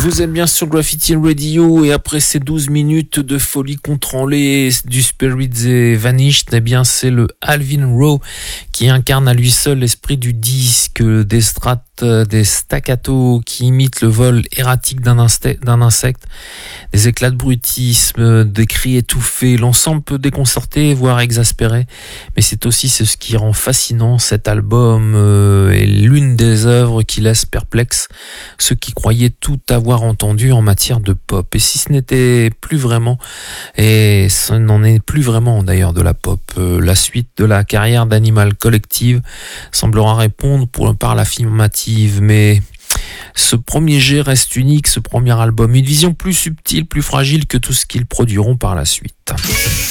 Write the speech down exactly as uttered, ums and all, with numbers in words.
Vous êtes bien sur Graffiti Radio et après ces douze minutes de folie contrôlée du Spirits et Vanished, eh bien c'est le Alvin Rowe qui incarne à lui seul l'esprit du disque, des strates, des staccato qui imitent le vol erratique d'un, inste- d'un insecte, des éclats de bruitisme, des cris étouffés. L'ensemble peut déconcerter, voire exaspérer, mais c'est aussi ce qui rend fascinant cet album euh, et l'une des œuvres qui laisse perplexe ceux qui croyaient tout avoir entendu en matière de pop. Et si ce n'était plus vraiment, et ce n'en est plus vraiment d'ailleurs de la pop, euh, la suite de la carrière d'Animal Collective semblera répondre pour, par l'affirmative, mais ce premier jet reste unique, ce premier album, une vision plus subtile, plus fragile que tout ce qu'ils produiront par la suite.